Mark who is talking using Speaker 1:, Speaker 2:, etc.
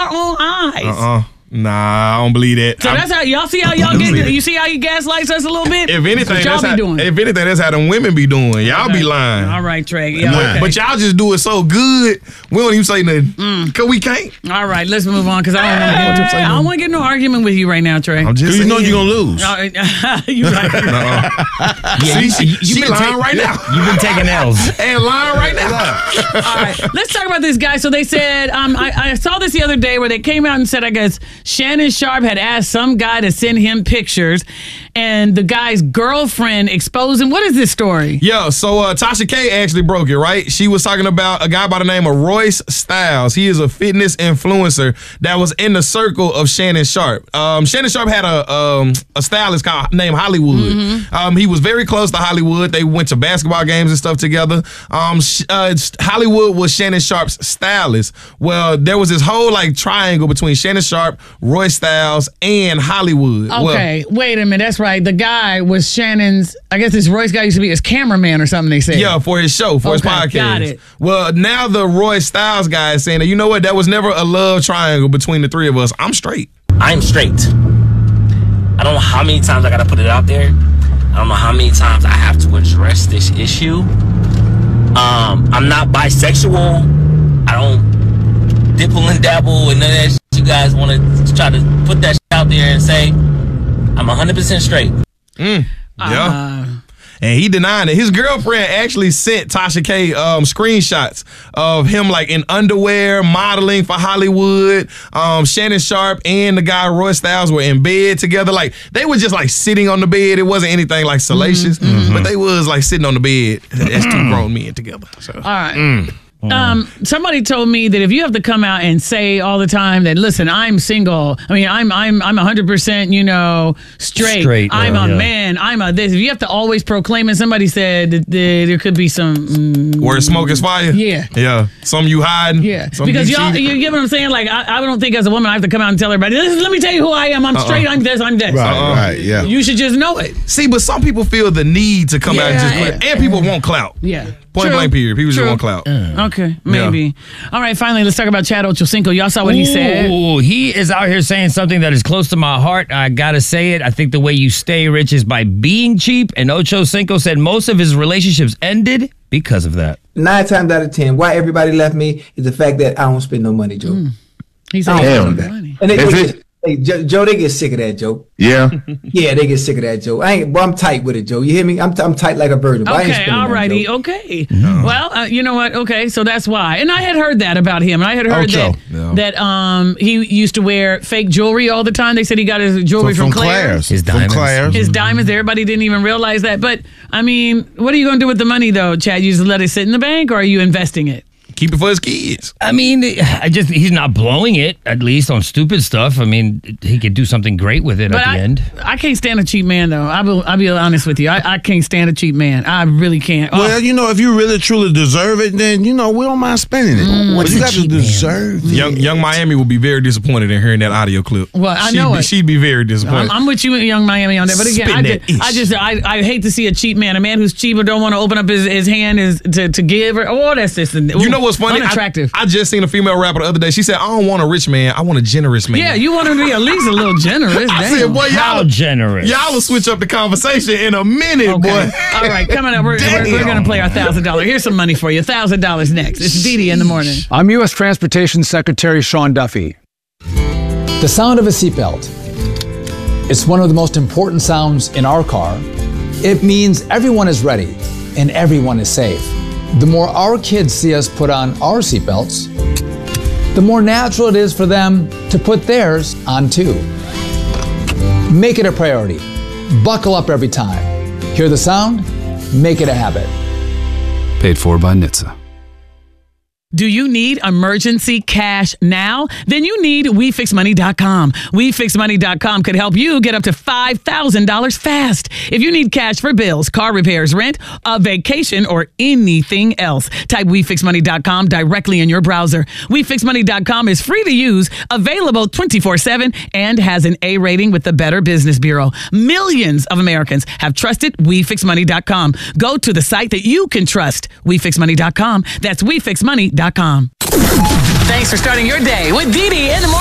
Speaker 1: own eyes.
Speaker 2: Nah, I don't believe that.
Speaker 1: So that's how y'all see how y'all get. You see how he gaslights us a little bit.
Speaker 2: If anything,
Speaker 1: that's how,
Speaker 2: doing. If anything, that's how them women be doing. Y'all be lying.
Speaker 1: All right, Trey. Yeah, okay.
Speaker 2: But y'all just do it so good. We don't even say nothing. Cause we can't.
Speaker 1: All right, let's move on. Cause I don't want to get no argument with you right now, Trey.
Speaker 2: I'm just
Speaker 3: you know you're gonna lose.
Speaker 1: You right.
Speaker 2: She lying right now.
Speaker 4: You've been taking L's
Speaker 2: and lying right now.
Speaker 1: All right, let's talk about this guy. So they said, I saw this the other day where they came out and said, I guess Shannon Sharpe had asked some guy to send him pictures, and the guy's girlfriend exposed him. What is this story?
Speaker 2: Yeah, so Tasha K actually broke it, right? She was talking about a guy by the name of Royce Styles. He is a fitness influencer that was in the circle of Shannon Sharpe. Shannon Sharpe had a stylist named Hollywood. He was very close to Hollywood. They went to basketball games and stuff together. Hollywood was Shannon Sharpe's stylist. Well, there was this whole triangle between Shannon Sharpe, Royce Styles, and Hollywood.
Speaker 1: Okay, wait a minute. That's right. The guy was Shannon's, I guess this Royce guy used to be his cameraman or something, they said.
Speaker 2: Yeah, for his show, for his podcast. Got it. Well, now the Royce Styles guy is saying that, you know what, that was never a love triangle between the three of us. I'm straight.
Speaker 5: I'm straight. I don't know how many times I got to put it out there. I don't know how many times I have to address this issue. I'm not bisexual. I don't dipple and dabble and none of that shit. You guys want to try to put that shit out there and say I'm 100% straight.
Speaker 2: Yeah. And he denied it. His girlfriend actually sent Tasha K screenshots of him in underwear modeling for Hollywood. Shannon Sharpe and the guy Royce Styles were in bed together. They were just sitting on the bed. It wasn't anything salacious, but they was sitting on the bed as two grown men together. So.
Speaker 1: All right. Somebody told me that if you have to come out and say all the time that, listen, I'm single. I mean, I'm 100%, straight. I'm a man. I'm a this. If you have to always proclaim, and somebody said that there could be some
Speaker 2: where smoke is fire. Yeah. Some you hiding.
Speaker 1: Yeah. Because you get what I'm saying? I don't think as a woman I have to come out and tell everybody, let me tell you who I am. I'm straight. I'm this. I'm this.
Speaker 3: Right. Yeah.
Speaker 1: You should just know it.
Speaker 2: See, but some people feel the need to come out and just and people want clout.
Speaker 1: Yeah.
Speaker 2: Point blank period. People just want clout.
Speaker 1: Okay, maybe. Yeah. All right, finally, let's talk about Chad Ochocinco. Y'all saw what he said?
Speaker 4: He is out here saying something that is close to my heart. I gotta say it. I think the way you stay rich is by being cheap. And Ochocinco said most of his relationships ended because of that.
Speaker 6: 9 times out of 10, why everybody left me is the fact that I don't spend no money, Joe.
Speaker 1: He said,
Speaker 6: money. And Joe, they get sick of that, Joe.
Speaker 3: Yeah.
Speaker 6: Yeah, they get sick of that, Joe. I'm tight with it, Joe. You hear me? I'm tight like a bird.
Speaker 1: Okay, all righty. Okay. No. Well, you know what? Okay, so that's why. And I had heard that about him. And I had heard that he used to wear fake jewelry all the time. They said he got his jewelry from Claire's.
Speaker 4: His diamonds.
Speaker 1: His diamonds. Everybody didn't even realize that. But, I mean, what are you going to do with the money, though, Chad? You just let it sit in the bank, or are you investing it?
Speaker 2: Keep it for his kids.
Speaker 4: I mean, he's not blowing it, at least on stupid stuff. I mean, he could do something great with it at the end.
Speaker 1: I can't stand a cheap man, though. I'll be honest with you. I can't stand a cheap man. I really can't.
Speaker 3: Well, if you really truly deserve it, then, we don't mind spending it. But you got to deserve it.
Speaker 2: Young Miami will be very disappointed in hearing that audio clip.
Speaker 1: Well, I know it.
Speaker 2: She'd be very disappointed.
Speaker 1: I'm with you, Young Miami, on that. But again, I hate to see a cheap man. A man who's cheap or don't want to open up his hand to give. That's just
Speaker 2: you know what's funny?
Speaker 1: Unattractive.
Speaker 2: I just seen a female rapper the other day. She said, I don't want a rich man. I want a generous man.
Speaker 1: Yeah, you want him to be at least a little generous.
Speaker 2: I said, boy,
Speaker 4: how generous?
Speaker 2: Y'all will switch up the conversation in a minute, boy.
Speaker 1: All right, coming up, we're going to play our $1,000. Here's some money for you. $1,000 next. It's Didi in the morning.
Speaker 7: I'm U.S. Transportation Secretary Sean Duffy. The sound of a seatbelt. It's one of the most important sounds in our car. It means everyone is ready and everyone is safe. The more our kids see us put on our seatbelts, the more natural it is for them to put theirs on too. Make it a priority. Buckle up every time. Hear the sound? Make it a habit.
Speaker 8: Paid for by NHTSA.
Speaker 1: Do you need emergency cash now? Then you need WeFixMoney.com. WeFixMoney.com could help you get up to $5,000 fast. If you need cash for bills, car repairs, rent, a vacation, or anything else, type WeFixMoney.com directly in your browser. WeFixMoney.com is free to use, available 24/7, and has an A rating with the Better Business Bureau. Millions of Americans have trusted WeFixMoney.com. Go to the site that you can trust. WeFixMoney.com. That's WeFixMoney.com. Thanks for starting your day with Didi in the morning.